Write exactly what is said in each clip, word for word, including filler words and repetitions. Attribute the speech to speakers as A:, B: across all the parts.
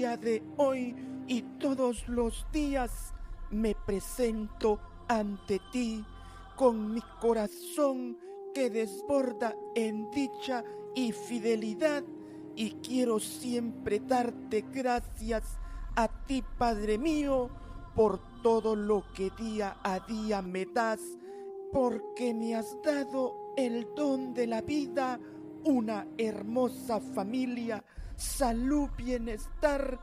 A: día de hoy y todos los días me presento ante ti con mi corazón que desborda en dicha y fidelidad, y quiero siempre darte gracias a ti, Padre mío, por todo lo que día a día me das, porque me has dado el don de la vida, una hermosa familia, salud, bienestar,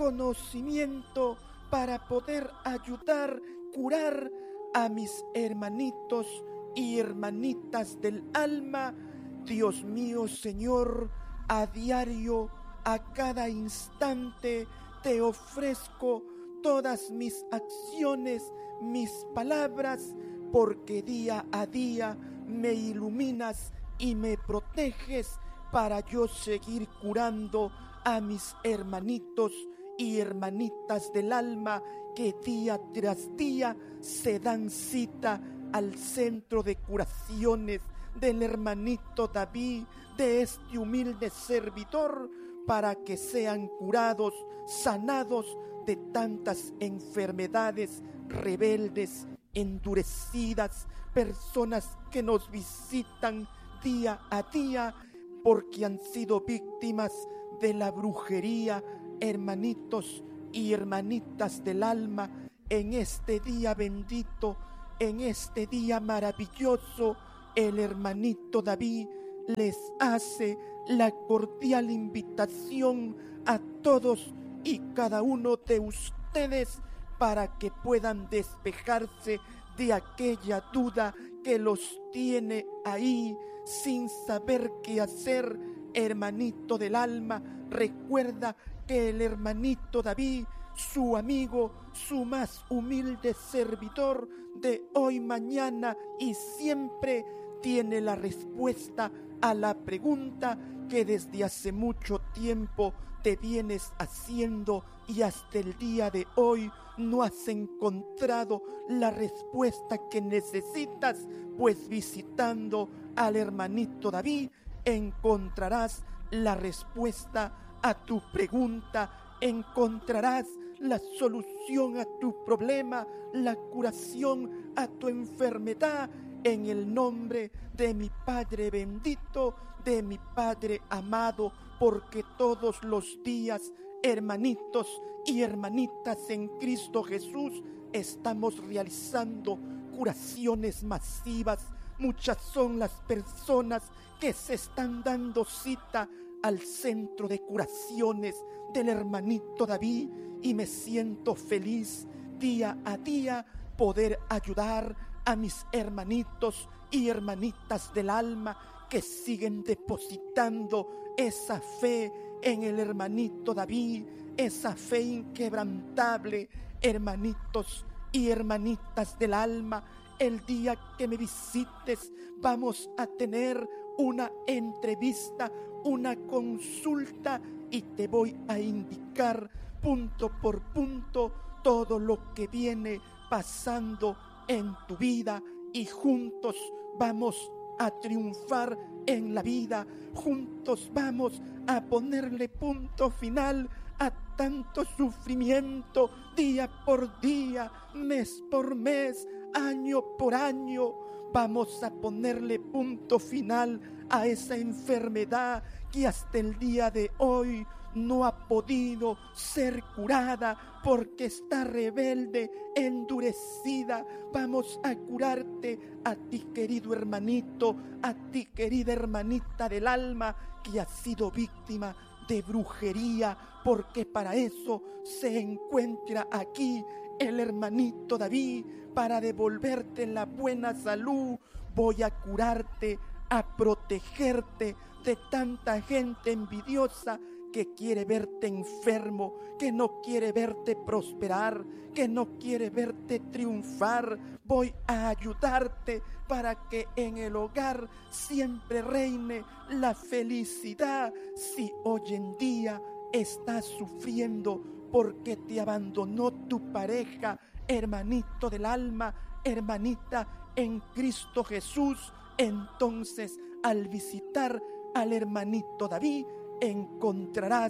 A: conocimiento para poder ayudar, curar a mis hermanitos y hermanitas del alma. Dios mío, Señor, a diario, a cada instante, te ofrezco todas mis acciones, mis palabras, porque día a día me iluminas y me proteges para yo seguir curando a mis hermanitos y hermanitas del alma que día tras día se dan cita al centro de curaciones del hermanito David, de este humilde servidor, para que sean curados, sanados de tantas enfermedades rebeldes, endurecidas, personas que nos visitan día a día porque han sido víctimas de la brujería, hermanitos y hermanitas del alma. En este día bendito, en este día maravilloso, el hermanito David les hace la cordial invitación a todos y cada uno de ustedes para que puedan despejarse de aquella duda que los tiene ahí sin saber qué hacer. Hermanito del alma, recuerda que el hermanito David, su amigo, su más humilde servidor de hoy, mañana y siempre, tiene la respuesta a la pregunta que desde hace mucho tiempo te vienes haciendo y hasta el día de hoy no has encontrado la respuesta que necesitas, pues visitando al hermanito David encontrarás la respuesta a tu pregunta, encontrarás la solución a tu problema, la curación a tu enfermedad, en el nombre de mi Padre bendito, de mi Padre amado, porque todos los días, hermanitos y hermanitas en Cristo Jesús, estamos realizando curaciones masivas. Muchas son las personas que se están dando cita al centro de curaciones del hermanito David, y me siento feliz día a día poder ayudar a mis hermanitos y hermanitas del alma que siguen depositando esa fe en el hermanito David, esa fe inquebrantable. Hermanitos y hermanitas del alma, el día que me visites vamos a tener una entrevista, una consulta, y te voy a indicar punto por punto todo lo que viene pasando en tu vida, y juntos vamos a triunfar en la vida, juntos vamos a ponerle punto final a tanto sufrimiento, día por día, mes por mes, año por año. Vamos a ponerle punto final a esa enfermedad que hasta el día de hoy no ha podido ser curada porque está rebelde, endurecida. Vamos a curarte a ti, querido hermanito, a ti, querida hermanita del alma, que ha sido víctima de brujería, porque para eso se encuentra aquí el hermanito David, para devolverte la buena salud. Voy a curarte, a protegerte de tanta gente envidiosa que quiere verte enfermo, que no quiere verte prosperar, que no quiere verte triunfar. Voy a ayudarte para que en el hogar siempre reine la felicidad. Si hoy en día estás sufriendo porque te abandonó tu pareja, hermanito del alma, hermanita en Cristo Jesús, entonces al visitar al hermanito David encontrarás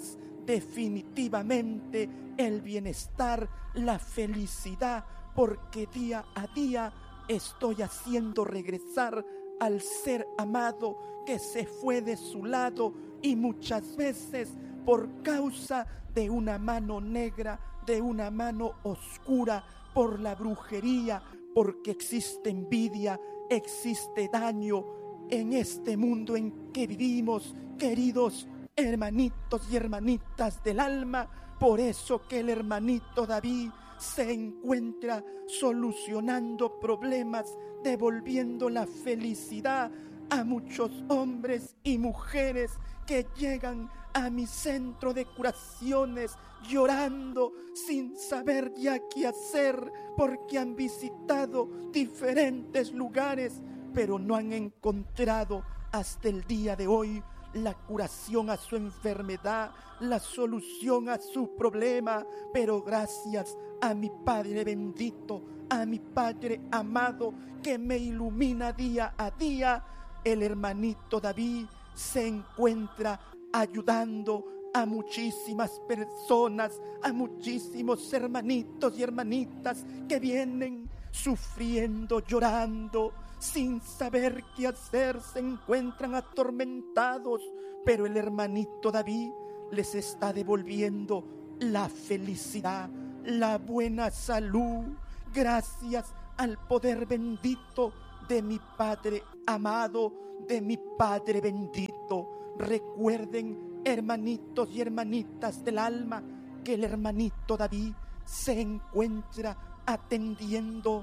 A: definitivamente el bienestar, la felicidad, porque día a día estoy haciendo regresar al ser amado que se fue de su lado, y muchas veces por causa de una mano negra, de una mano oscura, por la brujería, porque existe envidia, existe daño en este mundo en que vivimos, queridos hermanitos y hermanitas del alma. Por eso que el hermanito David se encuentra solucionando problemas, devolviendo la felicidad a muchos hombres y mujeres que llegan a mi centro de curaciones llorando, sin saber ya qué hacer, porque han visitado diferentes lugares, pero no han encontrado hasta el día de hoy la curación a su enfermedad, la solución a su problema. Pero gracias a mi Padre bendito, a mi Padre amado, que me ilumina día a día, el hermanito David se encuentra ayudando a muchísimas personas, a muchísimos hermanitos y hermanitas que vienen sufriendo, llorando, sin saber qué hacer, se encuentran atormentados, pero el hermanito David les está devolviendo la felicidad, la buena salud, gracias al poder bendito de mi Padre amado, de mi Padre bendito. Recuerden, hermanitos y hermanitas del alma, que el hermanito David se encuentra atendiendo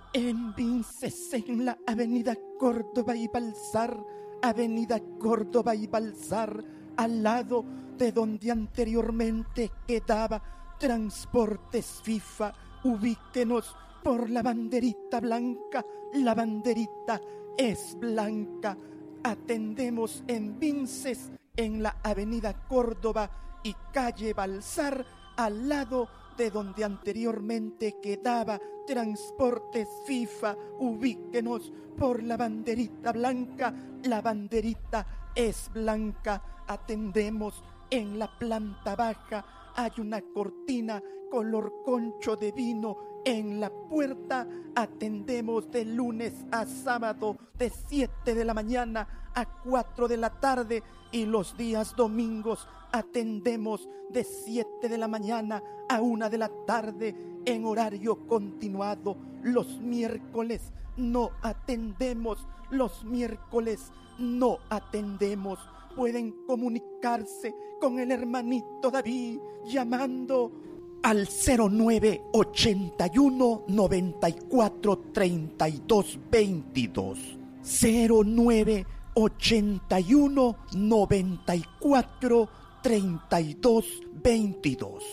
A: en Vinces, en la avenida Córdoba y Balsar, avenida Córdoba y Balsar, al lado de donde anteriormente quedaba Transportes FIFA. Ubíquenos por la banderita blanca, la banderita es blanca. Atendemos en Vinces, en la avenida Córdoba y calle Balsar, al lado de donde anteriormente quedaba Transportes FIFA. Ubíquenos por la banderita blanca, la banderita es blanca. Atendemos en la planta baja, hay una cortina color concho de vino en la puerta. Atendemos de lunes a sábado de siete de la mañana a cuatro de la tarde, y los días domingos atendemos de siete de la mañana a una de la tarde en horario continuado. Los miércoles no atendemos, los miércoles no atendemos. Pueden comunicarse con el hermanito David llamando al cero nueve ochenta y uno noventa y cuatro treinta y dos veintidós, cero nueve ochenta y uno noventa y cuatro treinta y dos veintidós.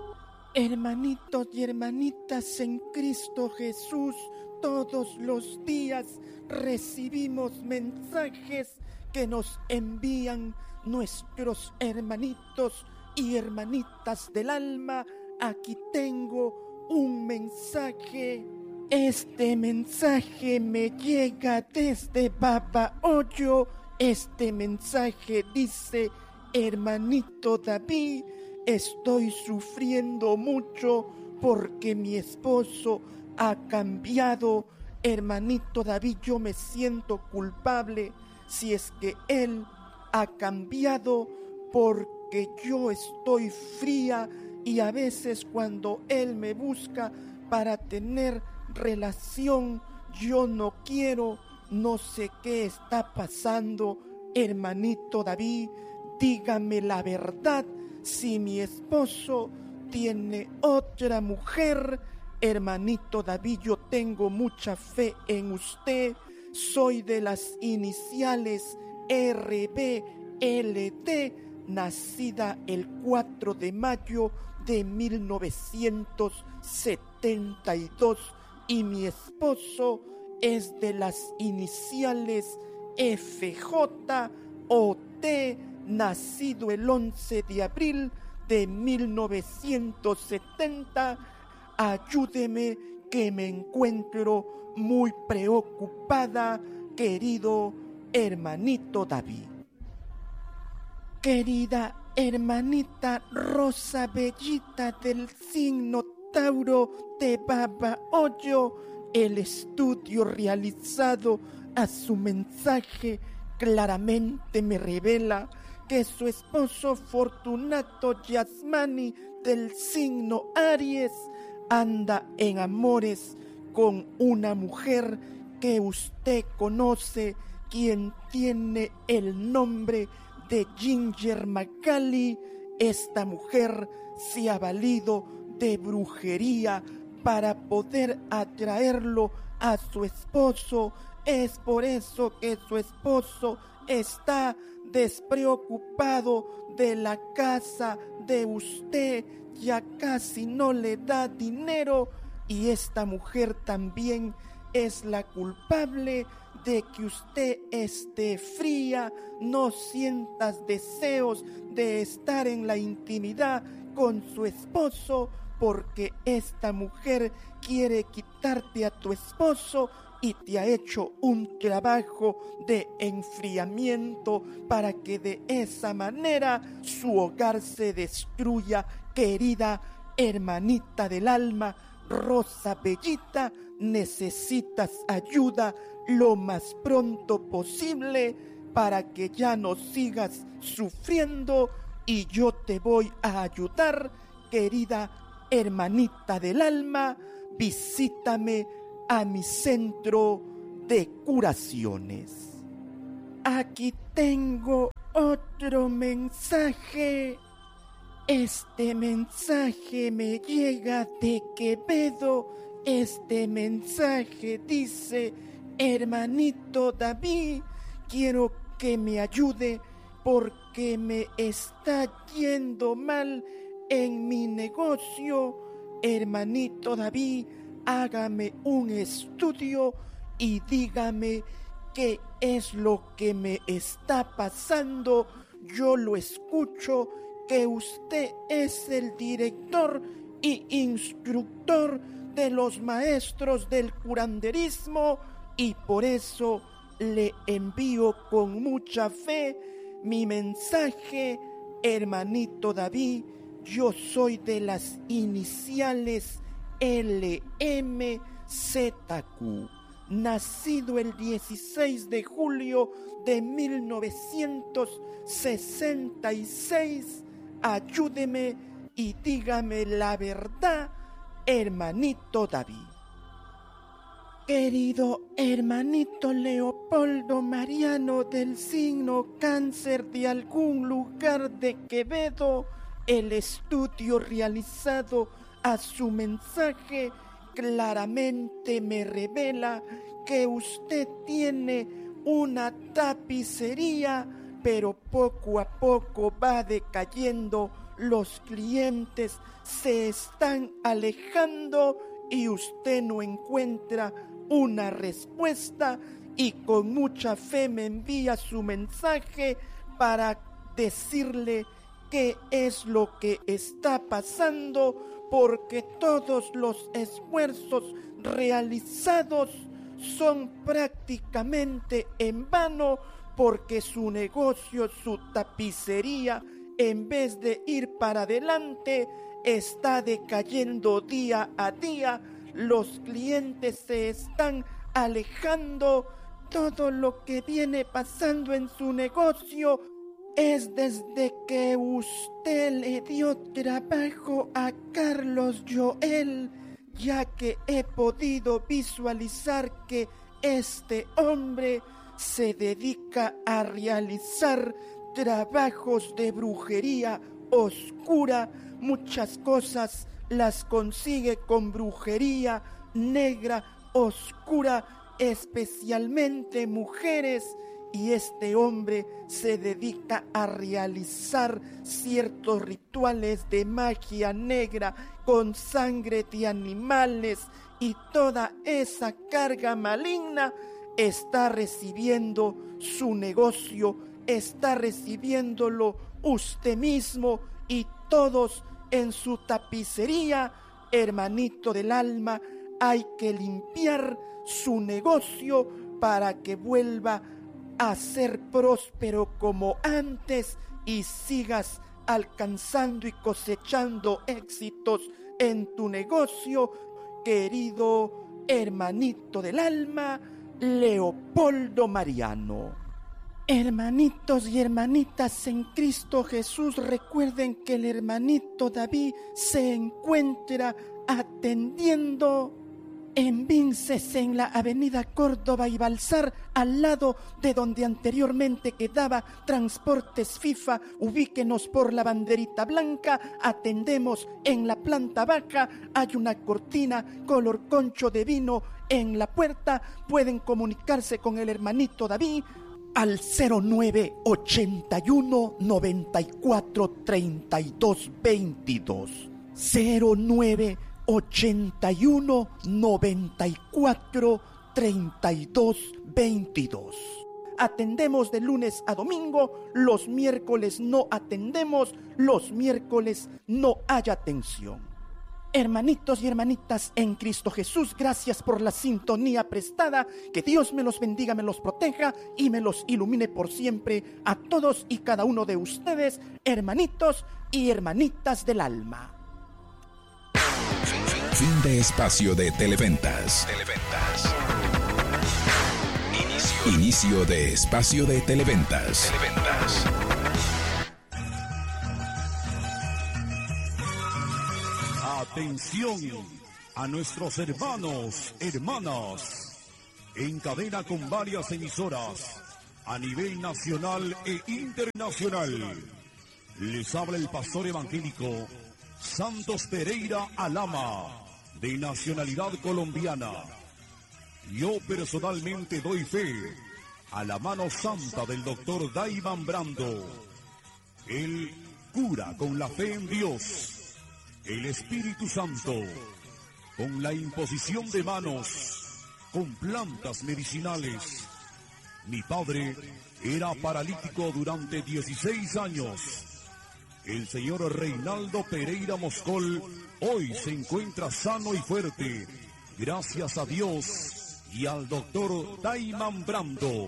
A: Hermanitos y hermanitas en Cristo Jesús, todos los días recibimos mensajes que nos envían nuestros hermanitos y hermanitas del alma. Aquí tengo un mensaje. Este mensaje me llega desde Babahoyo. Este mensaje dice: hermanito David, estoy sufriendo mucho porque mi esposo ha cambiado. Hermanito David, yo me siento culpable si es que él ha cambiado, porque yo estoy fría y a veces cuando él me busca para tener relación, yo no quiero. No sé qué está pasando. Hermanito David, dígame la verdad. Si mi esposo tiene otra mujer, hermanito David, yo tengo mucha fe en usted. Soy de las iniciales R B L T, nacida el cuatro de mayo de mil novecientos setenta y dos, y mi esposo es de las iniciales F J O T, nacido el once de abril de mil novecientos setenta. Ayúdeme, que me encuentro muy preocupada, querido hermanito David. Querida hermanita Rosa Bellita del signo Tauro de Baba Hoyo, el estudio realizado a su mensaje claramente me revela que su esposo Fortunato Yasmani del signo Aries anda en amores con una mujer que usted conoce, quien tiene el nombre de Ginger Macaulay. Esta mujer se ha valido de brujería para poder atraerlo a su esposo. Es por eso que su esposo está despreocupado de la casa de usted, ya casi no le da dinero, y esta mujer también es la culpable de que usted esté fría, no sientas deseos de estar en la intimidad con su esposo, porque esta mujer quiere quitarte a tu esposo y te ha hecho un trabajo de enfriamiento para que de esa manera su hogar se destruya. Querida hermanita del alma, Rosa Bellita, necesitas ayuda lo más pronto posible para que ya no sigas sufriendo, y yo te voy a ayudar, querida hermanita del alma. Visítame a mi centro de curaciones. Aquí tengo otro mensaje. Este mensaje me llega de Quevedo. Este mensaje dice: hermanito David, quiero que me ayude porque me está yendo mal en mi negocio. Hermanito David, hágame un estudio y dígame qué es lo que me está pasando. Yo lo escucho que usted es el director y instructor de los maestros del curanderismo, y por eso le envío con mucha fe mi mensaje. Hermanito David, yo soy de las iniciales L M Z Q, nacido el dieciséis de julio de mil novecientos sesenta y seis. Ayúdeme y dígame la verdad, hermanito David. Querido hermanito Leopoldo Mariano del signo Cáncer de algún lugar de Quevedo, el estudio realizado a su mensaje claramente me revela que usted tiene una tapicería, pero poco a poco va decayendo, los clientes se están alejando y usted no encuentra una respuesta, y con mucha fe me envía su mensaje para decirle qué es lo que está pasando, porque todos los esfuerzos realizados son prácticamente en vano, porque su negocio, su tapicería, en vez de ir para adelante, está decayendo día a día. Los clientes se están alejando. Todo lo que viene pasando en su negocio es desde que usted le dio trabajo a Carlos Joel, ya que he podido visualizar que este hombre se dedica a realizar trabajos de brujería oscura. Muchas cosas las consigue con brujería negra, oscura, especialmente mujeres, y este hombre se dedica a realizar ciertos rituales de magia negra con sangre de animales, y toda esa carga maligna está recibiendo su negocio, está recibiéndolo usted mismo y todos en su tapicería. Hermanito del alma, hay que limpiar su negocio para que vuelva a ser próspero como antes y sigas alcanzando y cosechando éxitos en tu negocio, querido hermanito del alma, Leopoldo Mariano. Hermanitos y hermanitas en Cristo Jesús, recuerden que el hermanito David se encuentra atendiendo en Vinces, en la avenida Córdoba y Balsar, al lado de donde anteriormente quedaba Transportes FIFA. Ubíquenos por la banderita blanca. Atendemos en la planta baja. Hay una cortina color concho de vino en la puerta. Pueden comunicarse con el hermanito David al cero nueve ochenta y uno noventa y cuatro treinta y dos veintidós. cero nueve ochenta y uno noventa y cuatro treinta y dos veintidós. Atendemos de lunes a domingo. Los miércoles no atendemos. Los miércoles no hay atención. Hermanitos y hermanitas en Cristo Jesús, gracias por la sintonía prestada. Que Dios me los bendiga, me los proteja y me los ilumine por siempre a todos y cada uno de ustedes, hermanitos y hermanitas del alma.
B: Fin de espacio de Televentas. Televentas. Inicio. Inicio de espacio de Televentas. Televentas.
C: Atención a nuestros hermanos, hermanas, en cadena con varias emisoras a nivel nacional e internacional. Les habla el pastor evangélico Santos Pereira Alama, de nacionalidad colombiana. Yo personalmente doy fe a la mano santa del doctor Daiman Brando. Él cura con la fe en Dios, el Espíritu Santo, con la imposición de manos, con plantas medicinales. Mi padre era paralítico durante dieciséis años. El señor Reinaldo Pereira Moscol hoy se encuentra sano y fuerte, gracias a Dios y al doctor Daiman Brando.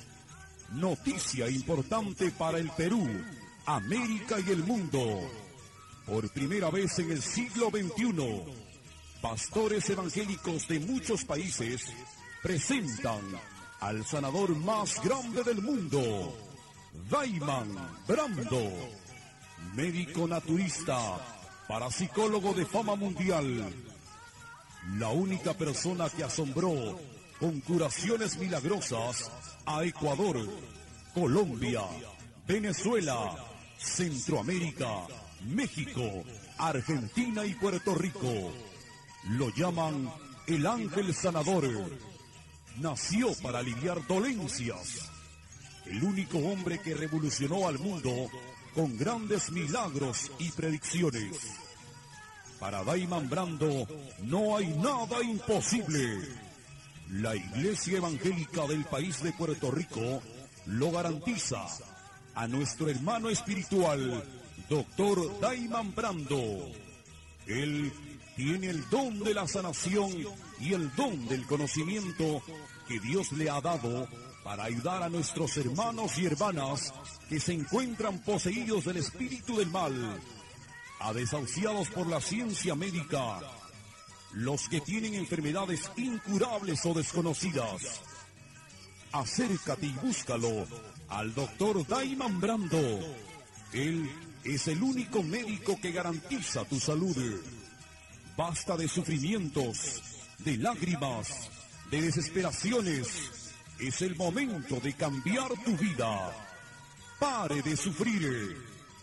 C: Noticia importante para el Perú, América y el mundo. Por primera vez en el siglo veintiuno, pastores evangélicos de muchos países presentan al sanador más grande del mundo, Daiman Brando, médico naturista, parapsicólogo de fama mundial, la única persona que asombró con curaciones milagrosas a Ecuador, Colombia, Venezuela, Centroamérica, México, Argentina y Puerto Rico. Lo llaman el ángel sanador. Nació para aliviar dolencias. El único hombre que revolucionó al mundo con grandes milagros y predicciones. Para Daiman Brando no hay nada imposible. La Iglesia Evangélica del país de Puerto Rico lo garantiza. A nuestro hermano espiritual, doctor Daiman Brando. Él tiene el don de la sanación y el don del conocimiento que Dios le ha dado para ayudar a nuestros hermanos y hermanas que se encuentran poseídos del espíritu del mal, a desahuciados por la ciencia médica, los que tienen enfermedades incurables o desconocidas. Acércate y búscalo al doctor Daiman Brando. Él es el único médico que garantiza tu salud. Basta de sufrimientos, de lágrimas, de desesperaciones. Es el momento de cambiar tu vida. Pare de sufrir.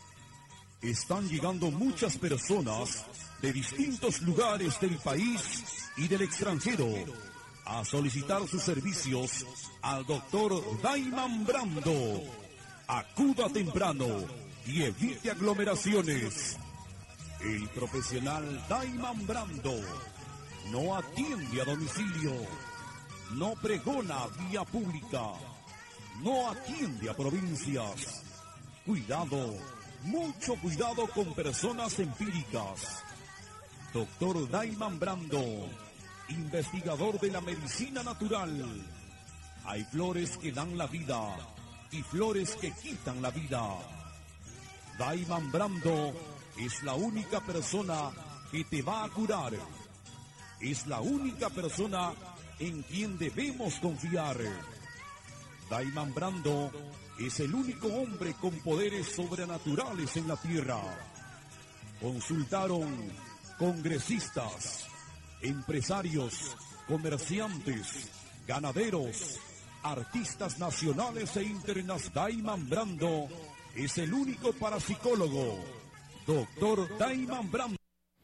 C: Están llegando muchas personas de distintos lugares del país y del extranjero a solicitar sus servicios al doctor Daiman Brando. Acuda temprano y evite aglomeraciones. El profesional Daiman Brando no atiende a domicilio, no pregona vía pública, no atiende a provincias. Cuidado, mucho cuidado con personas empíricas. Doctor Daiman Brando, investigador de la medicina natural. Hay flores que dan la vida y flores que quitan la vida. Daiman Brando es la única persona que te va a curar. Es la única persona en quien debemos confiar. Daiman Brando es el único hombre con poderes sobrenaturales en la tierra. Consultaron congresistas, empresarios, comerciantes, ganaderos, artistas nacionales e internacionales. Daiman Brando es el único parapsicólogo. Doctor Daiman Brando.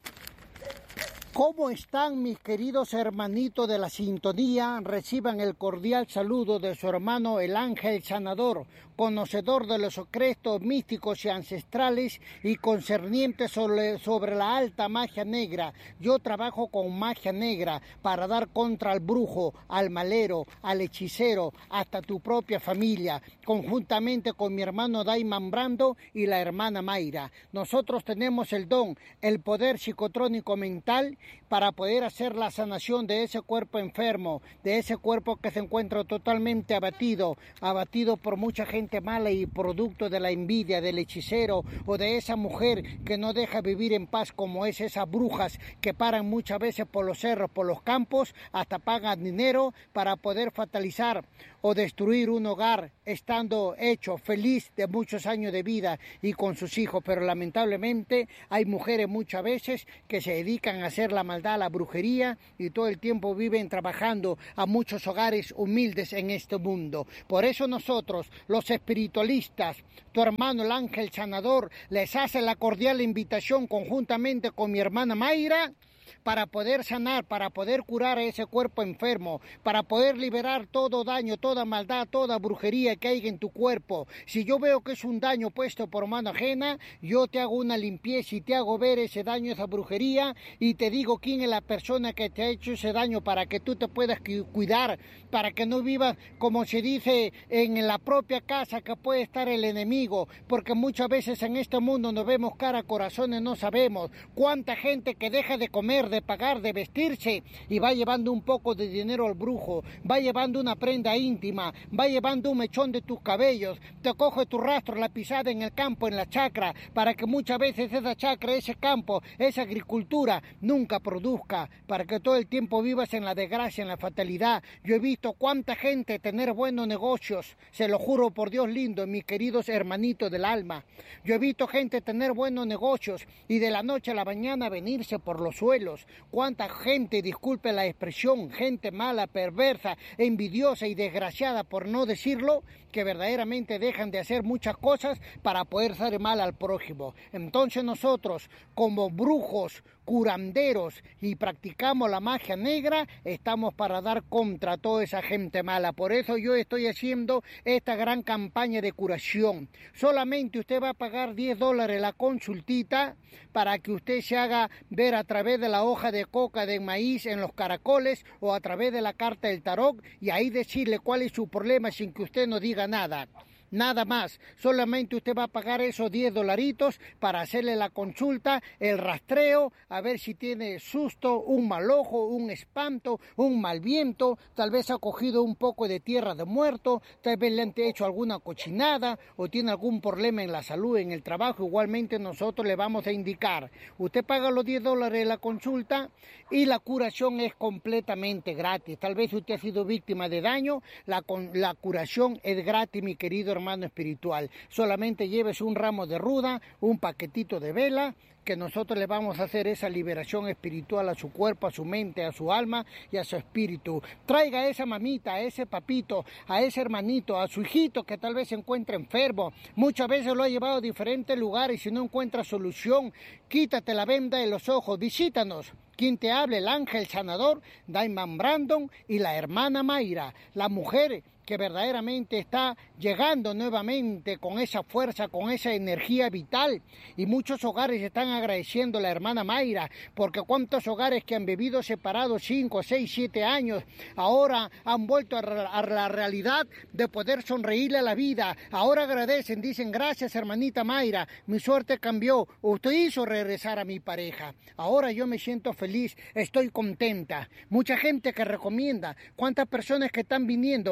D: ¿Cómo están mis queridos hermanitos de la sintonía? Reciban el cordial saludo de su hermano el ángel sanador, conocedor de los secretos místicos y ancestrales y concernientes sobre, sobre la alta magia negra. Yo trabajo con magia negra para dar contra al brujo, al malero, al hechicero, hasta tu propia familia, conjuntamente con mi hermano Daiman Brando y la hermana Mayra. Nosotros tenemos el don, el poder psicotrónico mental para poder hacer la sanación de ese cuerpo enfermo, de ese cuerpo que se encuentra totalmente abatido, abatido por mucha gente mala y producto de la envidia del hechicero o de esa mujer que no deja vivir en paz, como es esas brujas que paran muchas veces por los cerros, por los campos, hasta pagan dinero para poder fatalizar o destruir un hogar estando hecho feliz de muchos años de vida y con sus hijos. Pero lamentablemente hay mujeres muchas veces que se dedican a hacer la maldad, a la brujería, y todo el tiempo viven trabajando a muchos hogares humildes en este mundo. Por eso nosotros, los espiritualistas, tu hermano el ángel sanador, les hace la cordial invitación conjuntamente con mi hermana Mayra, para poder sanar, para poder curar a ese cuerpo enfermo, para poder liberar todo daño, toda maldad, toda brujería que haya en tu cuerpo. Si yo veo que es un daño puesto por mano ajena, yo te hago una limpieza y te hago ver ese daño, esa brujería, y te digo quién es la persona que te ha hecho ese daño para que tú te puedas cuidar, para que no vivas, como se dice, en la propia casa que puede estar el enemigo, porque muchas veces en este mundo nos vemos cara a corazones, no sabemos cuánta gente que deja de comer, de pagar, de vestirse y va llevando un poco de dinero al brujo, va llevando una prenda íntima, va llevando un mechón de tus cabellos, te coge tu rastro, la pisada en el campo, en la chacra, para que muchas veces esa chacra, ese campo, esa agricultura nunca produzca, para que todo el tiempo vivas en la desgracia, en la fatalidad. Yo he visto cuánta gente tener buenos negocios, se lo juro por Dios lindo, mis queridos hermanitos del alma. Yo he visto gente tener buenos negocios y de la noche a la mañana venirse por los suelos. Cuánta gente, disculpe la expresión, gente mala, perversa, envidiosa y desgraciada, por no decirlo, que verdaderamente dejan de hacer muchas cosas para poder hacer mal al prójimo. Entonces nosotros, como brujos, curanderos y practicamos la magia negra, estamos para dar contra toda esa gente mala. Por eso yo estoy haciendo esta gran campaña de curación. Solamente usted va a pagar diez dólares la consultita para que usted se haga ver a través de la hoja de coca de maíz en los caracoles o a través de la carta del tarot, y ahí decirle cuál es su problema sin que usted no diga nada. Nada más, solamente usted va a pagar esos diez dolaritos para hacerle la consulta, el rastreo, a ver si tiene susto, un mal ojo, un espanto, un mal viento, tal vez ha cogido un poco de tierra de muerto, tal vez le han hecho alguna cochinada o tiene algún problema en la salud, en el trabajo. Igualmente nosotros le vamos a indicar, usted paga los diez dólares de la consulta y la curación es completamente gratis. Tal vez usted ha sido víctima de daño, la, la curación es gratis, mi querido hermano espiritual. Solamente lleves un ramo de ruda, un paquetito de vela, que nosotros le vamos a hacer esa liberación espiritual a su cuerpo, a su mente, a su alma y a su espíritu. Traiga a esa mamita, a ese papito, a ese hermanito, a su hijito que tal vez se encuentra enfermo. Muchas veces lo ha llevado a diferentes lugares y no encuentra solución. Quítate la venda de los ojos, visítanos. Quien te hable, el ángel sanador, Daiman Brando y la hermana Mayra, la mujer que verdaderamente está llegando nuevamente con esa fuerza, con esa energía vital. Y muchos hogares están agradeciendo a la hermana Mayra, porque cuántos hogares que han vivido separados cinco, seis, siete años, ahora han vuelto a, a la realidad de poder sonreírle a la vida. Ahora agradecen, dicen, gracias hermanita Mayra, mi suerte cambió, usted hizo regresar a mi pareja. Ahora yo me siento feliz, estoy contenta. Mucha gente que recomienda, cuántas personas que están viniendo, mande su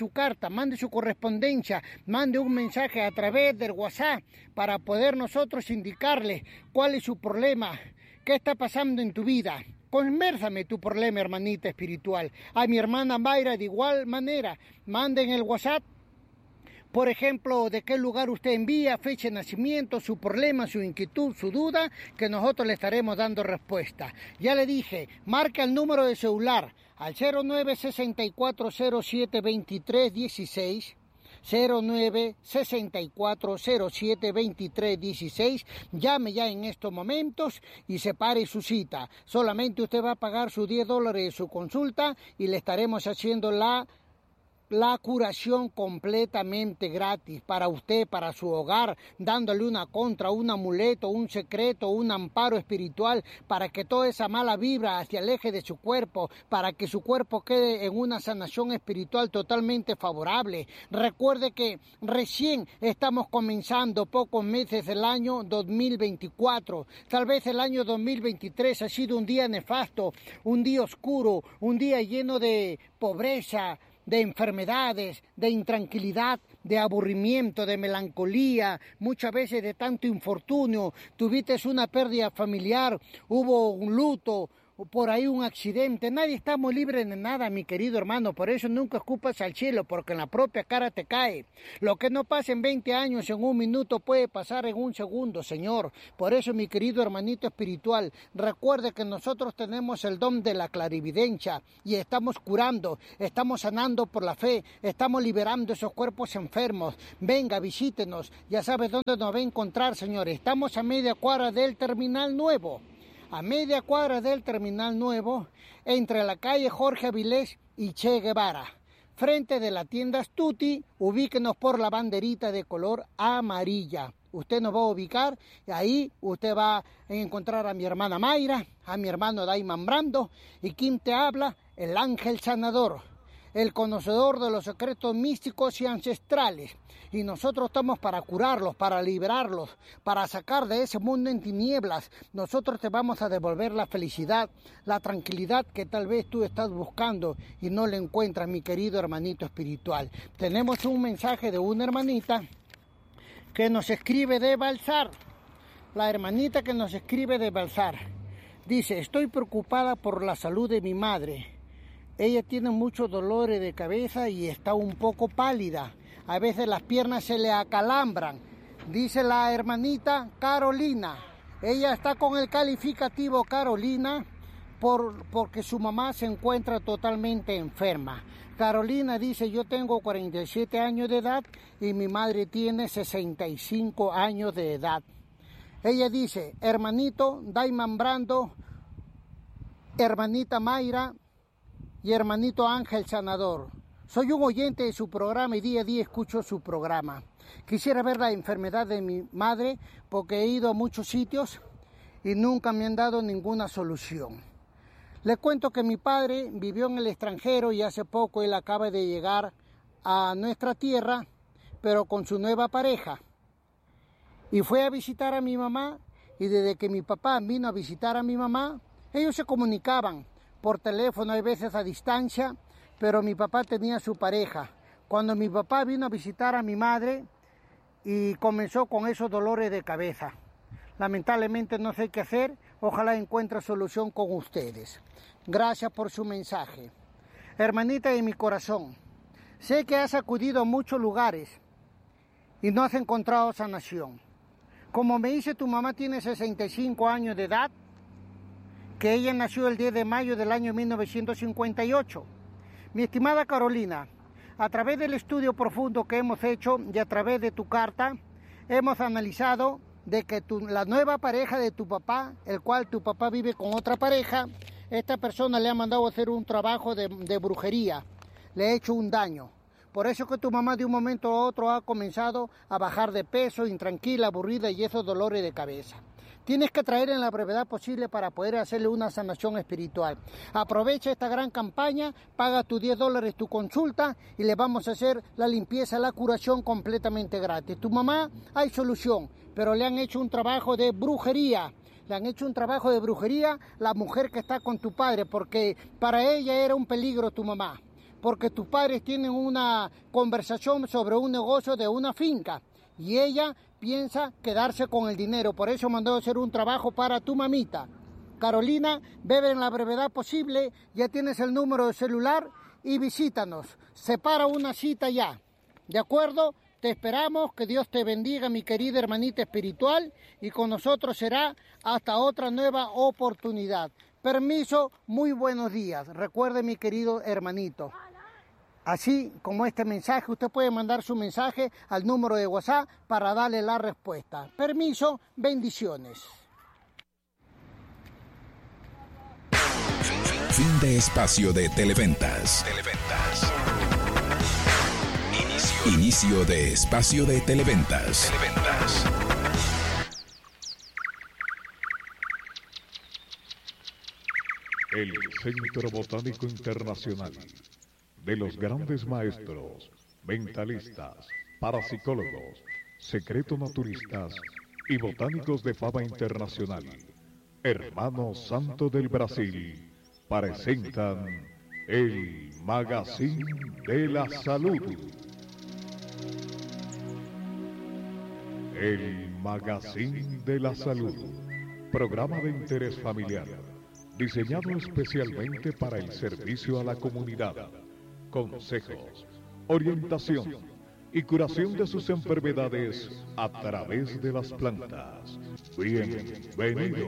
D: su carta, mande su correspondencia, mande un mensaje a través del WhatsApp para poder nosotros indicarle cuál es su problema, qué está pasando en tu vida. Convérsame tu problema, hermanita espiritual. A mi hermana Mayra de igual manera, manden el WhatsApp. Por ejemplo, de qué lugar usted envía, fecha de nacimiento, su problema, su inquietud, su duda, que nosotros le estaremos dando respuesta. Ya le dije, marca el número de celular al cero nueve sesenta y cuatro cero siete veintitrés dieciséis, cero nueve sesenta y cuatro cero siete veintitrés dieciséis. Llame ya en estos momentos y separe su cita. Solamente usted va a pagar sus diez dólares de su consulta y le estaremos haciendo la La curación completamente gratis para usted, para su hogar, dándole una contra, un amuleto, un secreto, un amparo espiritual para que toda esa mala vibra se aleje de su cuerpo, para que su cuerpo quede en una sanación espiritual totalmente favorable. Recuerde que recién estamos comenzando pocos meses del año dos mil veinticuatro. Tal vez el año dos mil veintitrés ha sido un día nefasto, un día oscuro, un día lleno de pobreza, de enfermedades, de intranquilidad, de aburrimiento, de melancolía, muchas veces de tanto infortunio. Tuviste una pérdida familiar, hubo un luto, por ahí un accidente. Nadie estamos libres de nada, mi querido hermano. Por eso nunca escupas al cielo, porque en la propia cara te cae. Lo que no pasa en veinte años, en un minuto, puede pasar en un segundo, Señor. Por eso, mi querido hermanito espiritual, recuerde que nosotros tenemos el don de la clarividencia y estamos curando, estamos sanando por la fe, estamos liberando esos cuerpos enfermos. Venga, visítenos. Ya sabes dónde nos va a encontrar, Señor. Estamos a media cuadra del Terminal Nuevo. A media cuadra del Terminal Nuevo, entre la calle Jorge Avilés y Che Guevara. Frente de la tienda Stuti, ubíquenos por la banderita de color amarilla. Usted nos va a ubicar y ahí usted va a encontrar a mi hermana Mayra, a mi hermano Daiman Brando. ¿Y quién te habla? El ángel sanador, el conocedor de los secretos místicos y ancestrales. Y nosotros estamos para curarlos, para liberarlos, para sacar de ese mundo en tinieblas. Nosotros te vamos a devolver la felicidad, la tranquilidad que tal vez tú estás buscando y no la encuentras, mi querido hermanito espiritual. Tenemos un mensaje de una hermanita que nos escribe de Balsar. La hermanita que nos escribe de Balsar dice: estoy preocupada por la salud de mi madre. Ella tiene muchos dolores de cabeza y está un poco pálida. A veces las piernas se le acalambran. Dice la hermanita Carolina. Ella está con el calificativo Carolina por, porque su mamá se encuentra totalmente enferma. Carolina dice: yo tengo cuarenta y siete años de edad y mi madre tiene sesenta y cinco años de edad. Ella dice: hermanito Daiman Brando, hermanita Mayra y hermanito Ángel Sanador, soy un oyente de su programa y día a día escucho su programa. Quisiera ver la enfermedad de mi madre porque he ido a muchos sitios y nunca me han dado ninguna solución. Le cuento que mi padre vivió en el extranjero y hace poco él acaba de llegar a nuestra tierra, pero con su nueva pareja. Y fue a visitar a mi mamá, y desde que mi papá vino a visitar a mi mamá, ellos se comunicaban por teléfono, hay veces a distancia, pero mi papá tenía su pareja. Cuando mi papá vino a visitar a mi madre y comenzó con esos dolores de cabeza. Lamentablemente no sé qué hacer, ojalá encuentre solución con ustedes. Gracias por su mensaje. Hermanita de mi corazón, sé que has acudido a muchos lugares y no has encontrado sanación. Como me dice, tu mamá tiene sesenta y cinco años de edad, que ella nació el diez de mayo del año mil novecientos cincuenta y ocho. Mi estimada Carolina, a través del estudio profundo que hemos hecho y a través de tu carta, hemos analizado de que tu, la nueva pareja de tu papá, el cual tu papá vive con otra pareja, esta persona le ha mandado a hacer un trabajo de, de brujería, le ha hecho un daño. Por eso que tu mamá de un momento a otro ha comenzado a bajar de peso, intranquila, aburrida y esos dolores de cabeza. Tienes que traer en la brevedad posible para poder hacerle una sanación espiritual. Aprovecha esta gran campaña, paga tus diez dólares tu consulta y le vamos a hacer la limpieza, la curación completamente gratis. Tu mamá hay solución, pero le han hecho un trabajo de brujería. Le han hecho un trabajo de brujería la mujer que está con tu padre, porque para ella era un peligro tu mamá. porque tus padres tienen una conversación sobre un negocio de una finca y ella piensa quedarse con el dinero. Por eso mandó a hacer un trabajo para tu mamita. Carolina, bebe en la brevedad posible, ya tienes el número de celular y visítanos. Separa una cita ya, ¿de acuerdo? Te esperamos, que Dios te bendiga, mi querida hermanita espiritual, y con nosotros será hasta otra nueva oportunidad. Permiso, muy buenos días. Recuerde, mi querido hermanito, así como este mensaje, usted puede mandar su mensaje al número de WhatsApp para darle la respuesta. Permiso, bendiciones.
B: Fin de espacio de Televentas. Televentas. Inicio. Inicio de espacio de Televentas. Televentas.
C: El Centro Botánico Internacional de los grandes maestros, mentalistas, parapsicólogos, secreto-naturistas y botánicos de fama internacional, Hermanos Santo del Brasil, presentan el Magazine de la Salud. El Magazine de la Salud, programa de interés familiar, diseñado especialmente para el servicio a la comunidad. Consejos, orientación y curación de sus enfermedades a través de las plantas. Bienvenido.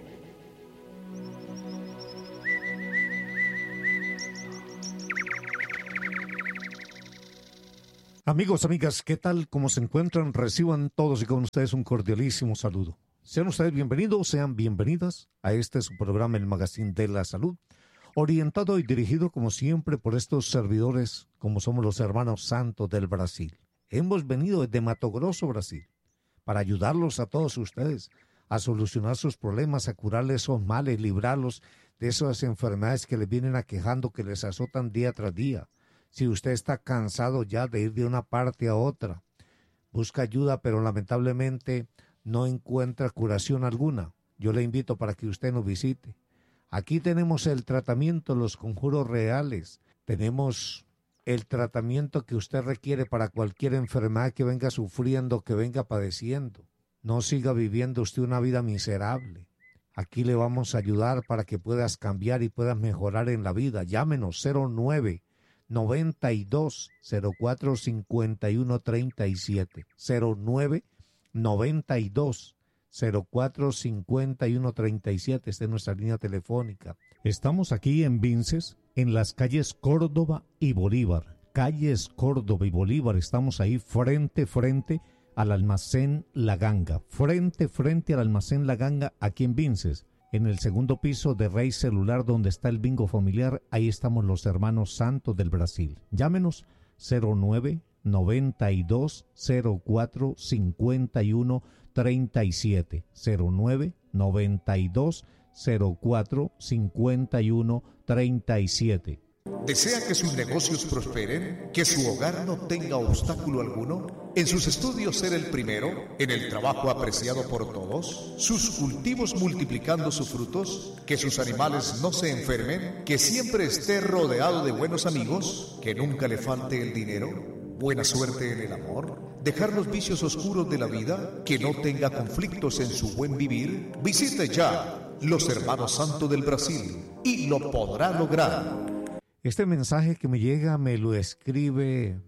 E: Amigos, amigas, ¿qué tal? ¿Cómo se encuentran? Reciban todos y con ustedes un cordialísimo saludo. Sean ustedes bienvenidos, sean bienvenidas a este su programa, el Magazine de la Salud, orientado y dirigido como siempre por estos servidores, como somos los hermanos Santos del Brasil. Hemos venido desde Mato Grosso, Brasil, para ayudarlos a todos ustedes a solucionar sus problemas, a curarles esos males, librarlos de esas enfermedades que les vienen aquejando, que les azotan día tras día. Si usted está cansado ya de ir de una parte a otra, busca ayuda, pero lamentablemente no encuentra curación alguna, yo le invito para que usted nos visite. Aquí tenemos el tratamiento, los conjuros reales, tenemos el tratamiento que usted requiere para cualquier enfermedad que venga sufriendo, que venga padeciendo. No siga viviendo usted una vida miserable. Aquí le vamos a ayudar para que puedas cambiar y puedas mejorar en la vida. Llámenos cero nueve noventa y dos cero cuatro cincuenta y uno treinta y siete, cero nueve noventa y dos cero cuatro cincuenta y uno treinta y siete. Esta es nuestra línea telefónica. Estamos aquí en Vinces, en las calles Córdoba y Bolívar. Calles Córdoba y Bolívar. Estamos ahí frente, frente al almacén La Ganga. Frente, frente al almacén La Ganga, aquí en Vinces. En el segundo piso de Rey Celular, donde está el bingo familiar, ahí estamos los hermanos Santos del Brasil. Llámenos cero nueve noventa y dos cero cuatro cincuenta y uno treinta y siete, cero nueve noventa y dos cero cuatro cincuenta y uno treinta y siete.
F: ¿Desea que sus negocios prosperen? ¿Que su hogar no tenga obstáculo alguno? ¿En sus estudios ser el primero? ¿En el trabajo apreciado por todos? ¿Sus cultivos multiplicando sus frutos? ¿Que sus animales no se enfermen? ¿Que siempre esté rodeado de buenos amigos? ¿Que nunca le falte el dinero? ¿Buena suerte en el amor? ¿Dejar los vicios oscuros de la vida? ¿Que no tenga conflictos en su buen vivir? Visite ya los Hermanos Santos del Brasil y lo podrá lograr.
E: Este mensaje que me llega me lo escribe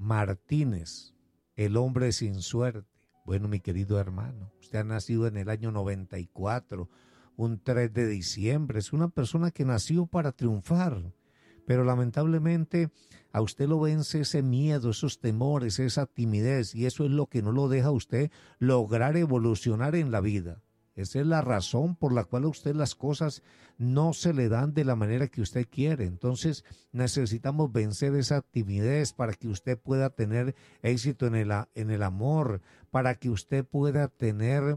E: Martínez, el hombre sin suerte. Bueno, mi querido hermano, usted ha nacido en el año noventa y cuatro, un tres de diciembre. Es una persona que nació para triunfar, pero lamentablemente a usted lo vence ese miedo, esos temores, esa timidez, y eso es lo que no lo deja a usted lograr evolucionar en la vida. Esa es la razón por la cual a usted las cosas no se le dan de la manera que usted quiere. Entonces necesitamos vencer esa timidez para que usted pueda tener éxito en el, en el amor, para que usted pueda tener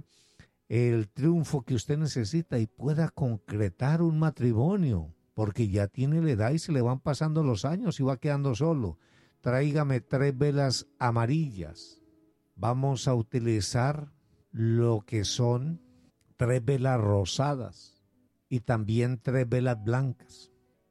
E: el triunfo que usted necesita y pueda concretar un matrimonio, porque ya tiene la edad y se le van pasando los años y va quedando solo. Tráigame tres velas amarillas. Vamos a utilizar lo que son tres velas rosadas y también tres velas blancas.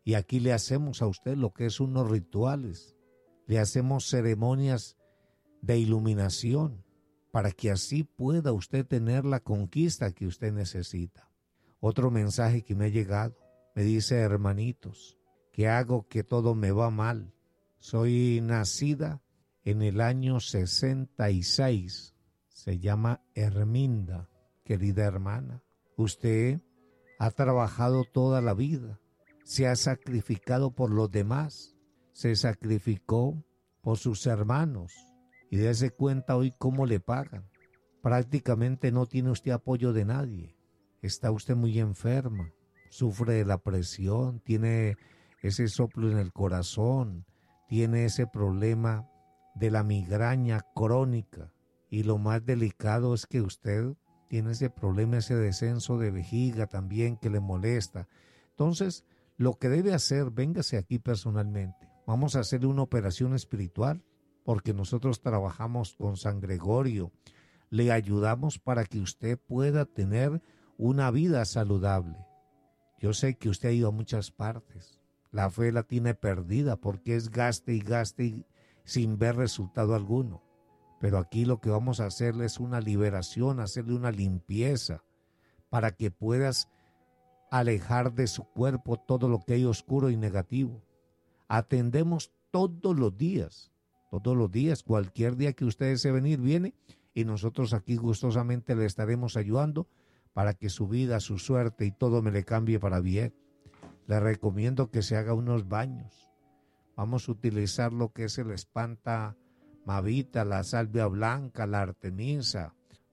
E: Y aquí le hacemos a usted lo que es unos rituales, le hacemos ceremonias de iluminación para que así pueda usted tener la conquista que usted necesita. Otro mensaje que me ha llegado, me dice: hermanitos, que hago que todo me va mal. Soy nacida en el año sesenta y seis, se llama Herminda, querida hermana. Usted ha trabajado toda la vida, se ha sacrificado por los demás, se sacrificó por sus hermanos y dése cuenta hoy cómo le pagan. Prácticamente no tiene usted apoyo de nadie, está usted muy enferma, sufre de la presión, tiene ese soplo en el corazón, tiene ese problema de la migraña crónica y lo más delicado es que usted tiene ese problema, ese descenso de vejiga también que le molesta. Entonces, lo que debe hacer, véngase aquí personalmente. Vamos a hacerle una operación espiritual porque nosotros trabajamos con San Gregorio. Le ayudamos para que usted pueda tener una vida saludable. Yo sé que usted ha ido a muchas partes. La fe la tiene perdida porque es gaste y gaste y sin ver resultado alguno. Pero aquí lo que vamos a hacerle es una liberación, hacerle una limpieza para que puedas alejar de su cuerpo todo lo que hay oscuro y negativo. Atendemos todos los días, todos los días, cualquier día que usted desee venir, viene y nosotros aquí gustosamente le estaremos ayudando para que su vida, su suerte y todo me le cambie para bien. Le recomiendo que se haga unos baños. Vamos a utilizar lo que es el espanta mavita, la salvia blanca, la artemisa,